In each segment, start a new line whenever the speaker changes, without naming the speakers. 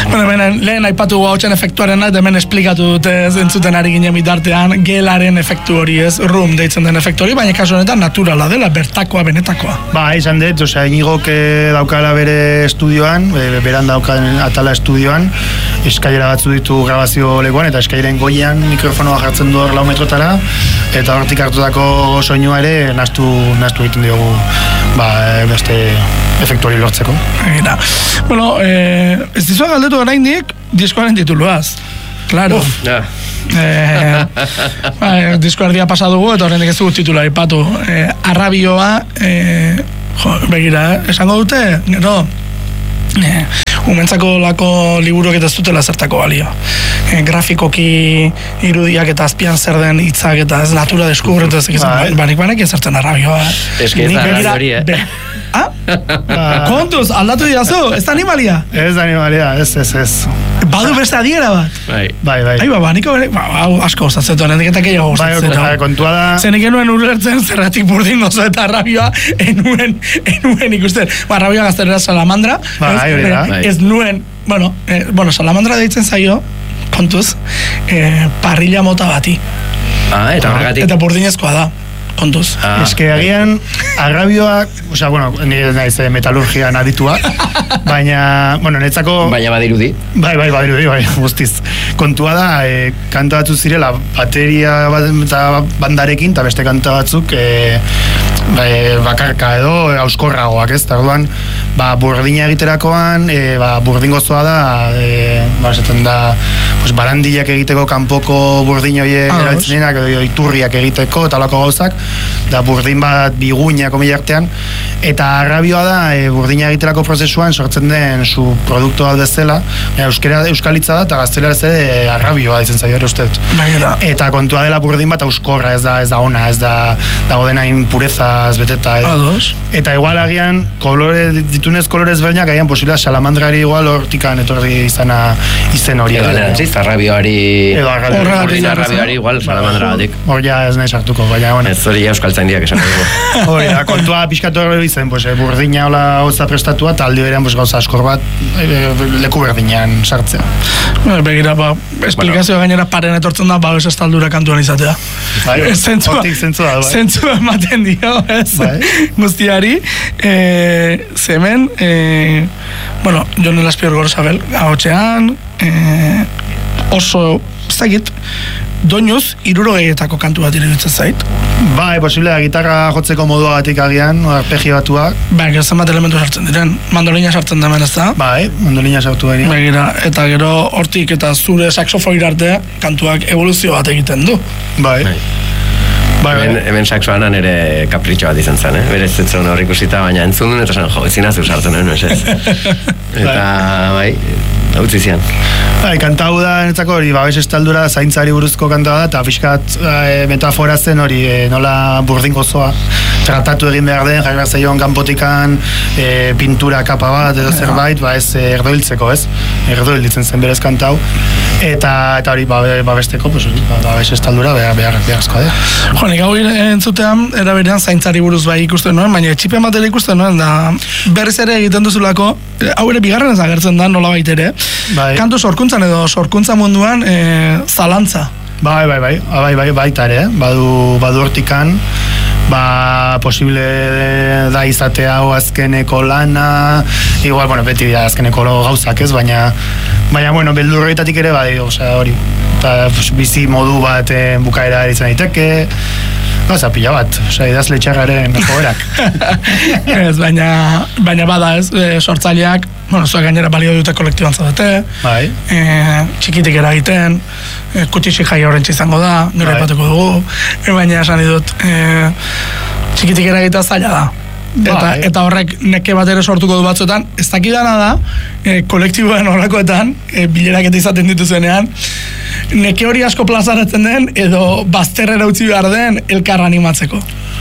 Lehen aipatu hautsen efektuarena, eta hemen esplikatu dute zentzuten ari ginen bitartean, gelaren efektu hori ez, room deitzen den efektu hori, baina kasu honetan naturala dela, bertakoa, benetakoa.
Izan dut, Inigok daukala bere estudioan, beran daukan atala estudioan, eskailera batzu ditu grabazio lekuan, eta eskailen goian mikrofonoa jartzen du 4 metrotara, eta hortik hartutako soinua ere nastu egiten diogu beste efektu hori lortzeko.
Bueno, ez dizua galdetu oraindik diskoaren tituluaz. Claro. Disko erdia pasa dugu eta oraindik ez dugu titula aipatu. Arrabioa, begira, esango dute, gero, umentzako lako liburuak eta ez dutela zertako balio. Grafikoki irudiak eta azpian zer den hitzak eta ez natura deskubretu ez banek ezertzen arrabioa.
Ez que ez da arrabiori,
Kontuz, aldatu dirazu, ez da animalia?
Ez da animalia, ez.
Badu beste adiera bat?
Bai.
Niko asko gozatzen duen, eta gehiago gozatzen.
Kontua da...
Zenik enuen ulertzen zerratik burdin gozo eta arrabioa enuen ikusten. Arrabioa gaztelera salamandra, ez nuen, bueno, salamandra deitzen zaio, kontuz, parrilla mota bati.
Eta horregatik.
Eta burdinezkoa da. Kontuz.
Eske agian arrabioak, nire naiz metalurgian aditua, baina, netzako...
Baina badirudi.
Bai, guztiz. Kontua da, kanta batzuk zirela bateria eta bandarekin, eta beste kanta batzuk bakarka edo auskorragoak, ez? Orduan, burdina egiterakoan, burdin gozoa da, esaten da, barandilak egiteko kanpoko burdin horiek erabiltzenenak, edo iturriak egiteko, eta lako gauzak, da burdin bat biguina komilartean, eta arrabioa da burdina egiterako prozesuan sortzen den su produktu bat bezala, euskalitza da, eta gazteleraz ere arrabioa ditzen zaio ere usteet. Eta kontua dela burdin bat auskorra, ez da ona, ez da dago denain purezaz beteta. Eta igual agian, ditunez kolorez berdinak, agian posibila salamandrari igual hortikan etorri izana izen hori.
Edo nerantziz, arrabioari igual salamandra batik.
Hor ja ez nahi sartuko, baina
ez hori euskaltzaindiak esan dugu.
Hori da, kontua pixkatu hori izen, burdina hola hotza prestatua, eta aldi berean gauza askor bat leku berdinean sartzea.
Begira, esplikazioa gainera paren etortzen da, ez estaldura kantuan izatea. Zentzua ematen dio, ez? Guztiari, zemen, Jon Elaspior Gorzabel, ahotxean, oso, zagit, doinuz, 60etako kantu bat iruditzen zait.
Posible da, gitarra jotzeko modua batik agian, arpegi batuak.
Gero zenbat elementu sartzen diren, mandolina sartzen demen ez da?
Mandolina sartu da.
Eta gero hortik eta zure saxofoira arte kantuak evoluzio bat egiten du.
Hemen saxoanan ere kapritxo bat izan zen, berez zetzen hor ikusita, baina entzun duen eta zen, ezin azu sartzen nuen, Eta, hautzi zian.
Kanta hau da, netzako hori, babes estaldura zaintzari buruzko kanta da, eta pixkat metafora zen hori, nola burdin gozoa tratatu egin behar den, jarra zaion kanpotikan pintura kapa bat edo zerbait, ez erdoiltzeko, ez? Erdoilditzen zen berez kanta hau. Eta hori, babesteko, babes estaldura beharrezkoa da.
Nik hau entzutean, eraberean zaintzari buruz bai ikusten nuen, baina txipen batera ikusten nuen, da berriz ere egiten duzulako, hau ere bigarren ez agertzen da, nola baitere, kantu sorkuntzan edo sorkuntza munduan zalantza.
Baita ere, badu hortikan, posible da izatea hau azkeneko lana, igual, beti da azkeneko gauzak ez, baina beldurretatik ere hori, eta bizi modu bat bukaera eritzen daiteke, gauza pila bat, idazle txarraren joerak.
Ez, baina bada ez, sortzaileak, zuek gainera balio dute kolektiban zaudete, txikitik eragiten, kutixi jai horrentxe izango da, nire ipatuko dugu, baina esan dut, txikitik eragita zaila da. Eta horrek neke bat ere sortuko du batzuetan, ez dakidana da, kolektiboen horrekoetan, bilerak eta izaten dituzenean, neke hori asko plazaratzen den, edo bazterrera utzi behar den, elkar animatzeko.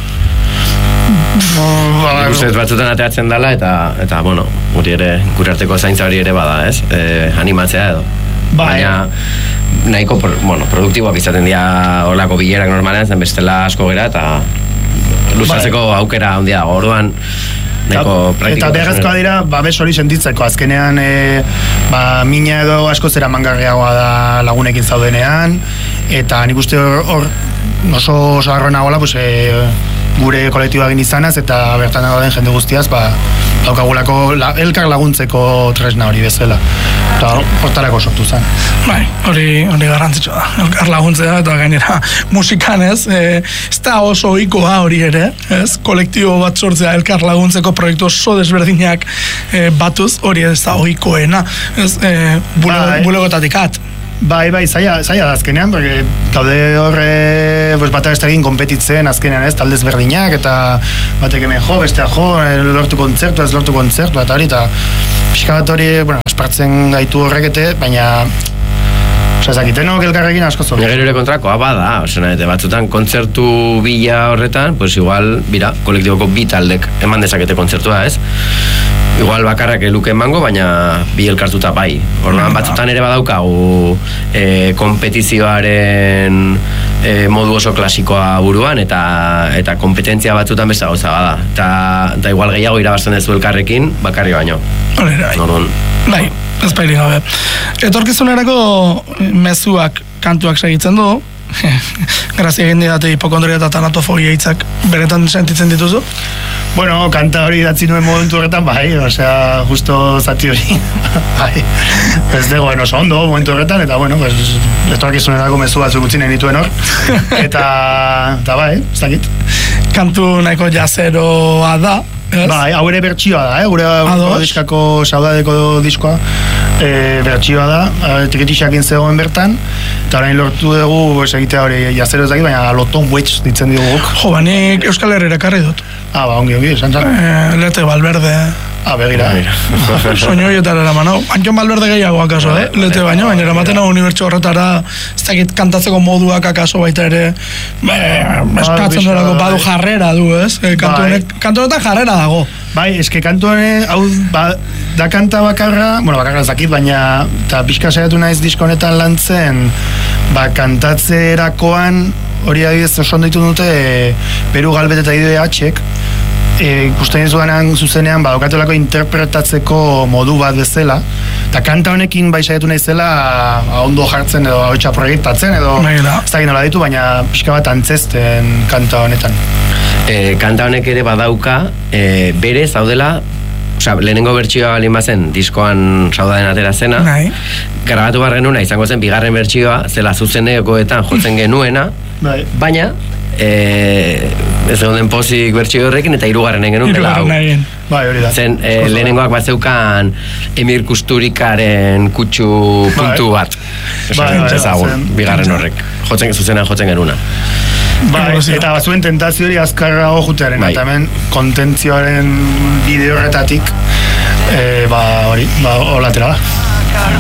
Guztiz batzutan ateatzen dela, eta guri ere, gure arteko zaintza hori ere bada, ez? Animatzea edo. Baina, nahiko, produktiboak izaten dira horlako bilerak normalean, zen bestela asko gera, eta luzatzeko aukera handia. Orduan,
Eta beharrezkoa dira, babes hori sentitzeko, azkenean mina edo asko zera mangarriagoa da lagunekin zaudenean, eta nik uste hor oso arrona gola, gure kolektiboa egin izanaz, eta bertan dagoen jende guztiaz, daukagulako elkar laguntzeko tresna hori bezala. Eta hortarako sortu zen.
Bai, hori garrantzitsua da. Elkar laguntzea eta gainera musikan ez da oso ohikoa hori ere, ez? Kolektibo bat sortzea elkar laguntzeko proiektu oso desberdinak batuz, hori ez da ohikoena, ez? Bulegotatik at.
Bai, zaila da azkenean, porque talde horre bata bestearekin konpetitzen azkenean, ez, talde ezberdinak, eta batek hemen bestea lortu kontzertu, ez lortu kontzertu, eta hori, eta pixka bat hori, aspartzen gaitu horrekete, baina ezakitenok elkarrekin asko zor.
Gero ere kontrakoa bada, batzutan kontzertu bila horretan, pues igual, kolektiboko bi taldek eman dezakete kontzertua, ez? Igual bakarrak luke emango, baina bi elkartuta bai. Orduan batzutan ere badaukagu kompetizioaren modu oso klasikoa buruan, eta kompetentzia batzutan beste gauza bada. Eta igual gehiago irabazten dezu elkarrekin, bakarri baino.
Bai, ez bairik gabe. Etorkizunerako mezuak kantuak segitzen du, grazia egin didate hipokondria eta tanatofobia hitzak beretan sentitzen dituzu?
Bueno, kanta hori idatzi nuen momentu horretan, bai, osea, justo zati hori, bai, ez dago oso ondo momentu horretan, eta bueno, etorkizunerako mezu batzuk utzi nahi dituen hor, eta bai, ez dakit.
Kantu nahiko jazeroa da,
bai, hau ere bertsioa da, gure diskako saudadeko diskoa bertsioa da, trikitixakin zegoen bertan, eta orain lortu dugu egitea hori jazero ez dakit, baina loton wetx ditzen dugu guk.
Jo, banik Euskal Herrera karri dut.
Ongi, esan zan.
Lete Valverde.
Begira.
Soño horietara eraman, no? Antion Valverde gehiago akaso, Lete baino, baina eramaten hau unibertsu horretara, ez dakit kantatzeko moduak akaso baita ere, eskatzen durako badu jarrera du, ez? Kantu honetan jarrera dago.
Bai, eske kantu honen, hau, da kanta bakarra, bakarra zakit, baina, eta pixka saiatu naiz disko honetan lantzen, kantatzerakoan, hori adibidez oso ondo ditu dute Peru Galbet eta IDH-ek ikusten zuenan zuzenean badokatelako interpretatzeko modu bat bezala, eta kanta honekin bai saiatu naizela ondo jartzen edo ahotsa proiektatzen edo ez da nola ditu, baina pixka bat antzesten kanta honetan.
Kanta honek ere badauka bere zaudela, lehenengo bertsioa balin bazen diskoan saudaden atera zena, grabatu behar genuna izango zen bigarren bertsioa, zela zuzenekoetan jotzen genuena, baina ez egon pozik bertsio horrekin eta hirugarrenen genuen dela hau. Zen lehenengoak bat zeukan Emir Kusturikaren kutsu puntu bat. Ezagun, bigarren horrek. Zuzenean jotzen genuna.
Eta bazuen tentazio hori azkarrago jutearen, eta hemen kontentzioaren bide horretatik holatera da.